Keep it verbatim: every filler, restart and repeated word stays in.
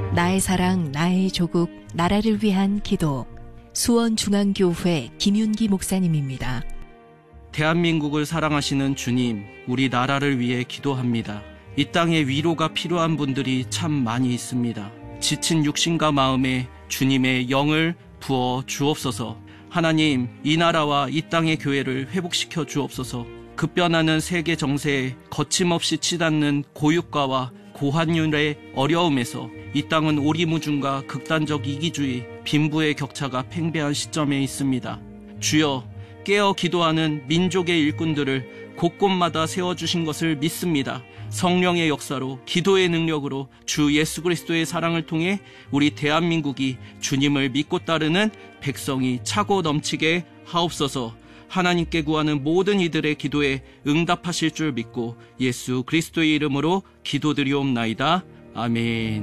나의 사랑, 나의 조국, 나라를 위한 기도. 수원중앙교회 김윤기 목사님입니다. 대한민국을 사랑하시는 주님, 우리 나라를 위해 기도합니다. 이 땅에 위로가 필요한 분들이 참 많이 있습니다. 지친 육신과 마음에 주님의 영을 부어 주옵소서. 하나님, 이 나라와 이 땅의 교회를 회복시켜 주옵소서. 급변하는 세계 정세에 거침없이 치닫는 고유가와 고환율의 어려움에서 이 땅은 오리무중과 극단적 이기주의, 빈부의 격차가 팽배한 시점에 있습니다. 주여, 깨어 기도하는 민족의 일꾼들을 곳곳마다 세워주신 것을 믿습니다. 성령의 역사로, 기도의 능력으로 주 예수 그리스도의 사랑을 통해 우리 대한민국이 주님을 믿고 따르는 백성이 차고 넘치게 하옵소서. 하나님께 구하는 모든 이들의 기도에 응답하실 줄 믿고 예수 그리스도의 이름으로 기도드리옵나이다. 아멘.